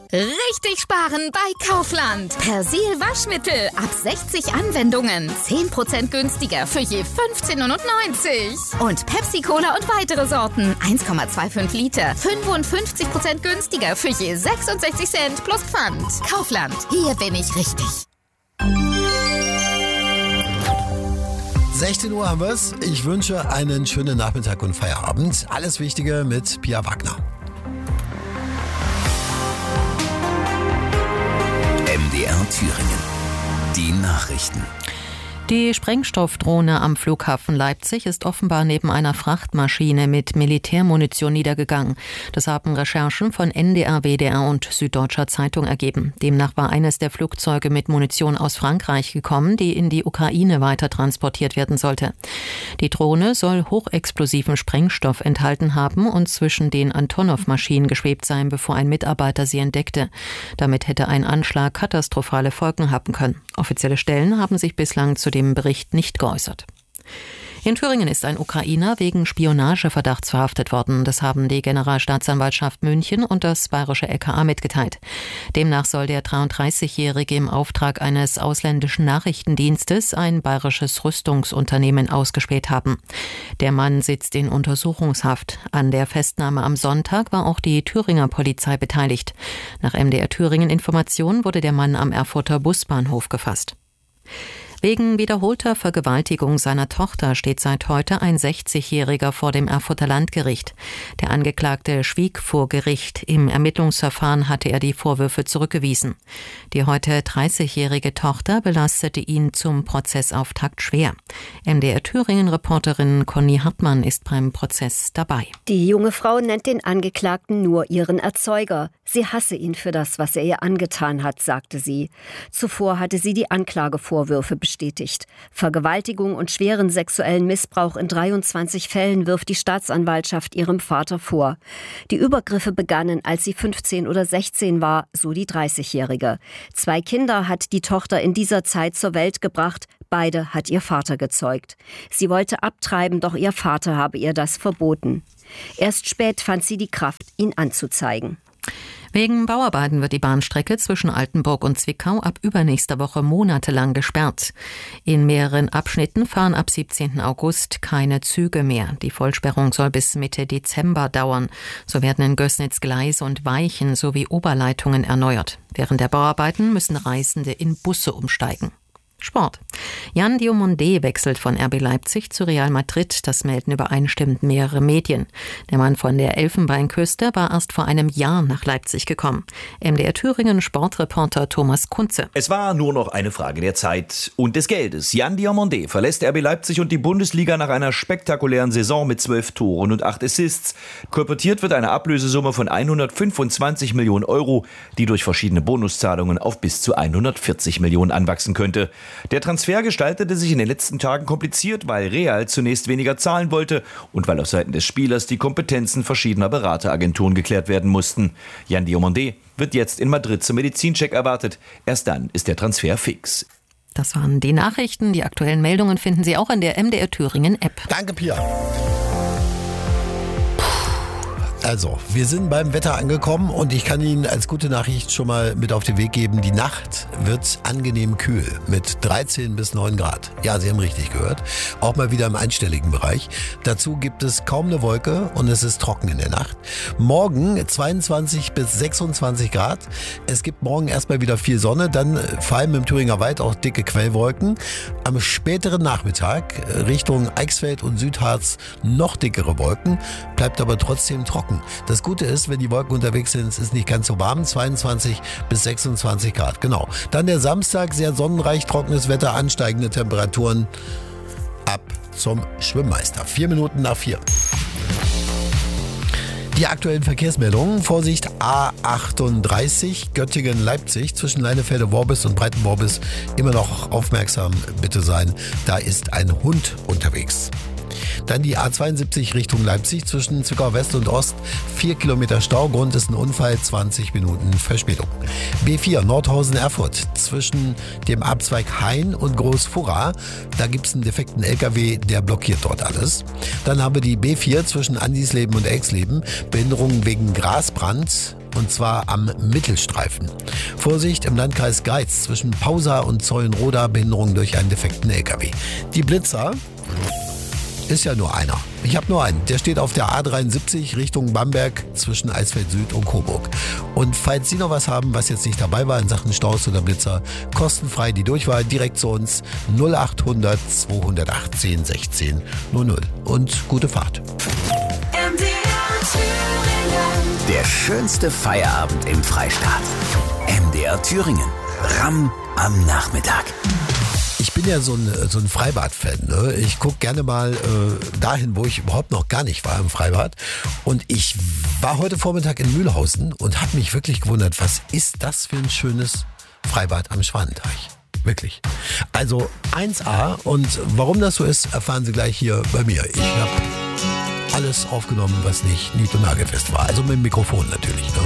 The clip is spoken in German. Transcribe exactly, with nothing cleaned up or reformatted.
Richtig sparen bei Kaufland. Persil Waschmittel ab sechzig Anwendungen. zehn Prozent günstiger für je fünfzehn neunundneunzig. Und Pepsi Cola und weitere Sorten. eins Komma fünfundzwanzig Liter. fünfundfünfzig Prozent günstiger für je sechsundsechzig Cent plus Pfand. Kaufland. Hier bin ich richtig. sechzehn Uhr haben wir es. Ich wünsche einen schönen Nachmittag und Feierabend. Alles Wichtige mit Pia Wagner. M D R Thüringen. Die Nachrichten. Die Sprengstoffdrohne am Flughafen Leipzig ist offenbar neben einer Frachtmaschine mit Militärmunition niedergegangen. Das haben Recherchen von N D R, W D R und Süddeutscher Zeitung ergeben. Demnach war eines der Flugzeuge mit Munition aus Frankreich gekommen, die in die Ukraine weiter transportiert werden sollte. Die Drohne soll hochexplosiven Sprengstoff enthalten haben und zwischen den Antonov-Maschinen geschwebt sein, bevor ein Mitarbeiter sie entdeckte. Damit hätte ein Anschlag katastrophale Folgen haben können. Offizielle Stellen haben sich bislang zu dem Bericht nicht geäußert. In Thüringen ist ein Ukrainer wegen Spionageverdachts verhaftet worden. Das haben die Generalstaatsanwaltschaft München und das bayerische L K A mitgeteilt. Demnach soll der dreiunddreißigjährige im Auftrag eines ausländischen Nachrichtendienstes ein bayerisches Rüstungsunternehmen ausgespäht haben. Der Mann sitzt in Untersuchungshaft. An der Festnahme am Sonntag war auch die Thüringer Polizei beteiligt. Nach M D R Thüringen Informationen wurde der Mann am Erfurter Busbahnhof gefasst. Wegen wiederholter Vergewaltigung seiner Tochter steht seit heute ein sechzigjähriger vor dem Erfurter Landgericht. Der Angeklagte schwieg vor Gericht. Im Ermittlungsverfahren hatte er die Vorwürfe zurückgewiesen. Die heute dreißigjährige Tochter belastete ihn zum Prozessauftakt schwer. M D R Thüringen-Reporterin Conny Hartmann ist beim Prozess dabei. Die junge Frau nennt den Angeklagten nur ihren Erzeuger. Sie hasse ihn für das, was er ihr angetan hat, sagte sie. Zuvor hatte sie die Anklagevorwürfe bestätigt. Vergewaltigung und schweren sexuellen Missbrauch in dreiundzwanzig Fällen wirft die Staatsanwaltschaft ihrem Vater vor. Die Übergriffe begannen, als sie fünfzehn oder sechzehn war, so die dreißigjährige. Zwei Kinder hat die Tochter in dieser Zeit zur Welt gebracht. Beide hat ihr Vater gezeugt. Sie wollte abtreiben, doch ihr Vater habe ihr das verboten. Erst spät fand sie die Kraft, ihn anzuzeigen. Wegen Bauarbeiten wird die Bahnstrecke zwischen Altenburg und Zwickau ab übernächster Woche monatelang gesperrt. In mehreren Abschnitten fahren ab siebzehnten August keine Züge mehr. Die Vollsperrung soll bis Mitte Dezember dauern. So werden in Gößnitz Gleise und Weichen sowie Oberleitungen erneuert. Während der Bauarbeiten müssen Reisende in Busse umsteigen. Sport. Yan Diomande wechselt von R B Leipzig zu Real Madrid. Das melden übereinstimmend mehrere Medien. Der Mann von der Elfenbeinküste war erst vor einem Jahr nach Leipzig gekommen. M D R Thüringen Sportreporter Thomas Kunze. Es war nur noch eine Frage der Zeit und des Geldes. Yan Diomande verlässt R B Leipzig und die Bundesliga nach einer spektakulären Saison mit zwölf Toren und acht Assists. Kolportiert wird eine Ablösesumme von hundertfünfundzwanzig Millionen Euro, die durch verschiedene Bonuszahlungen auf bis zu hundertvierzig Millionen anwachsen könnte. Der Transfer gestaltete sich in den letzten Tagen kompliziert, weil Real zunächst weniger zahlen wollte und weil auf Seiten des Spielers die Kompetenzen verschiedener Berateragenturen geklärt werden mussten. Yan Diomande wird jetzt in Madrid zum Medizincheck erwartet. Erst dann ist der Transfer fix. Das waren die Nachrichten. Die aktuellen Meldungen finden Sie auch in der M D R Thüringen App. Danke, Pia. Also, wir sind beim Wetter angekommen und ich kann Ihnen als gute Nachricht schon mal mit auf den Weg geben, die Nacht wird angenehm kühl mit dreizehn bis neun Grad. Ja, Sie haben richtig gehört. Auch mal wieder im einstelligen Bereich. Dazu gibt es kaum eine Wolke und es ist trocken in der Nacht. Morgen zweiundzwanzig bis sechsundzwanzig Grad. Es gibt morgen erstmal wieder viel Sonne, dann vor allem im Thüringer Wald auch dicke Quellwolken. Am späteren Nachmittag Richtung Eichsfeld und Südharz noch dickere Wolken, bleibt aber trotzdem trocken. Das Gute ist, wenn die Wolken unterwegs sind, es ist nicht ganz so warm, zweiundzwanzig bis sechsundzwanzig Grad, genau. Dann der Samstag, sehr sonnenreich, trockenes Wetter, ansteigende Temperaturen, ab zum Schwimmmeister. Vier Minuten nach vier. Die aktuellen Verkehrsmeldungen. Vorsicht, A achtunddreißig, Göttingen-Leipzig, zwischen Leinefelde-Worbis und Breitenworbis. Immer noch aufmerksam bitte sein, da ist ein Hund unterwegs. Dann die A zweiundsiebzig Richtung Leipzig zwischen Zwickau West und Ost. Vier Kilometer Stau, Grund ist ein Unfall, zwanzig Minuten Verspätung. B vier Nordhausen-Erfurt zwischen dem Abzweig Hain und Großfurra. Da gibt es einen defekten L K W, der blockiert dort alles. Dann haben wir die B vier zwischen Andisleben und Exleben. Behinderungen wegen Grasbrand und zwar am Mittelstreifen. Vorsicht im Landkreis Greiz zwischen Pausa und Zeulenroda, Behinderung durch einen defekten L K W. Die Blitzer ist ja nur einer. Ich habe nur einen. Der steht auf der A dreiundsiebzig Richtung Bamberg zwischen Eisfeld Süd und Coburg. Und falls Sie noch was haben, was jetzt nicht dabei war in Sachen Staus oder Blitzer, kostenfrei die Durchwahl direkt zu uns null acht hundert zweihundertachtzehn sechzehn null null. Und gute Fahrt. Der schönste Feierabend im Freistaat. M D R Thüringen. Ramm am Nachmittag. Ich bin ja so ein, so ein Freibad-Fan. Ne? Ich gucke gerne mal äh, dahin, wo ich überhaupt noch gar nicht war im Freibad. Und ich war heute Vormittag in Mühlhausen und habe mich wirklich gewundert, was ist das für ein schönes Freibad am Schwanenteich. Wirklich. Also eins A, und warum das so ist, erfahren Sie gleich hier bei mir. Ich habe alles aufgenommen, was nicht nied- und nagelfest war. Also mit dem Mikrofon natürlich. Ne?